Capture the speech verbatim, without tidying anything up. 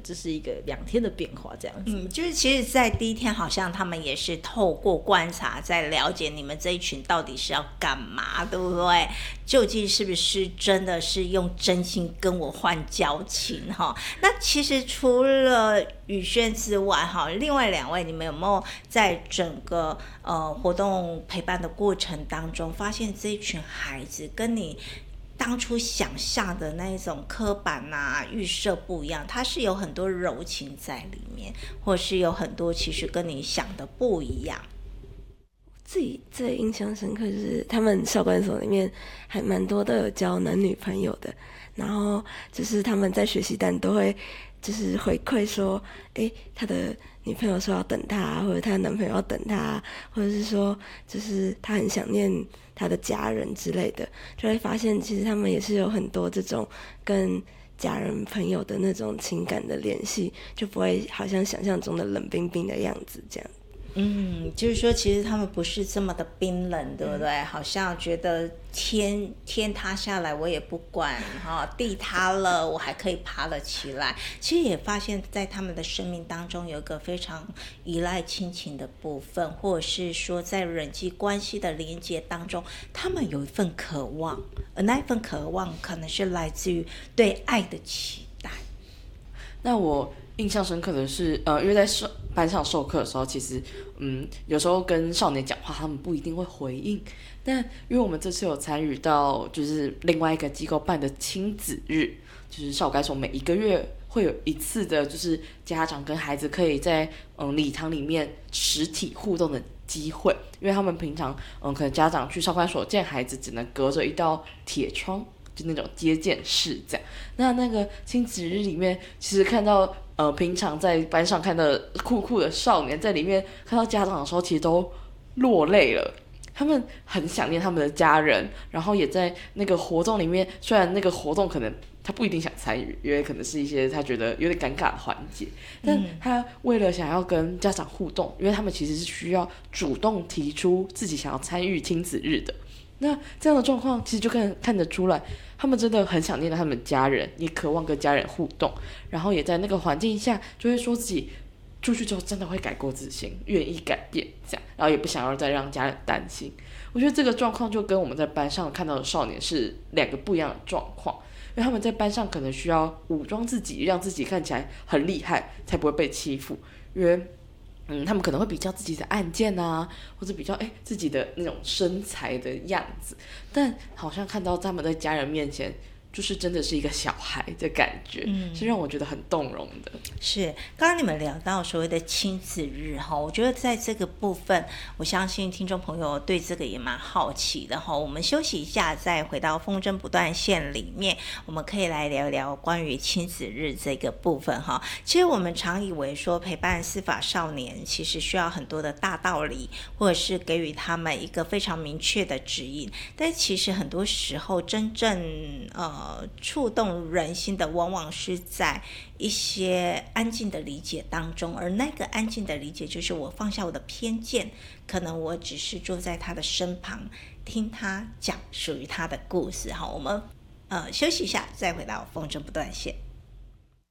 这是一个两天的变化这样子。 嗯，就是其实在第一天好像他们也是透过观察在了解你们这一群到底是要干嘛，对不对？究竟是不是真的是用真心跟我换交情哈？那其实除了宇轩之外哈，另外两位你们有没有在整个呃活动陪伴的过程当中，发现这一群孩子跟你当初想象的那一种刻板啊预设不一样，它是有很多柔情在里面，或是有很多其实跟你想的不一样。 自己最印象深刻就是他们少管所里面还蛮多都有交男女朋友的，然后就是他们在学习单都会就是回馈说，诶，他的女朋友说要等他，或者他的男朋友要等他，或者是说就是他很想念他的家人之类的，就会发现其实他们也是有很多这种跟家人朋友的那种情感的联系，就不会好像想象中的冷冰冰的样子这样。 嗯，就是说其实他们不是这么的冰冷，对不对？嗯、好像觉得天天塌下来我也不管哈、哦，地塌了我还可以爬了起来。其实也发现在他们的生命当中有一个非常依赖亲情的部分，或者是说在人际关系的连接当中，他们有一份渴望，而那一份渴望可能是来自于对爱的期待。 那我印象深刻的是，呃，因为在授班上授课的时候，其实，嗯，有时候跟少年讲话，他们不一定会回应。但因为我们这次有参与到，就是另外一个机构办的亲子日，就是少改所每一个月会有一次的，就是家长跟孩子可以在嗯礼堂里面实体互动的机会，因为他们平常嗯可能家长去少管所见孩子，只能隔着一道铁窗。就那种接见式这样，那那个亲子日里面，其实看到呃平常在班上看到酷酷的少年，在里面看到家长的时候，其实都落泪了。他们很想念他们的家人，然后也在那个活动里面，虽然那个活动可能他不一定想参与，因为可能是一些他觉得有点尴尬的环节，但他为了想要跟家长互动，因为他们其实是需要主动提出自己想要参与亲子日的。那这样的状况其实就看看得出来，他们真的很想念他们家人，也渴望跟家人互动，然后也在那个环境下就会说自己出去之后真的会改过自新，愿意改变这样，然后也不想要再让家人担心。我觉得这个状况就跟我们在班上看到的少年是两个不一样的状况，因为他们在班上可能需要武装自己，让自己看起来很厉害，才不会被欺负，因为嗯，他们可能会比较自己的案件啊，或者比较哎自己的那种身材的样子，但好像看到他们在家人面前，就是真的是一个小孩的感觉，嗯、是让我觉得很动容的。 是，刚刚你们聊到所谓的亲子日哈，我觉得在这个部分，我相信听众朋友对这个也蛮好奇的哈。我们休息一下，再回到风筝不断线里面，我们可以来聊聊关于亲子日这个部分哈。其实我们常以为说陪伴司法少年，其实需要很多的大道理，或者是给予他们一个非常明确的指引，但其实很多时候真正呃触动人心的，往往是在一些安静的理解当中，而那个安静的理解就是我放下我的偏见，可能我只是坐在他的身旁，听他讲属于他的故事。好，我们呃休息一下，再回到风筝不断线。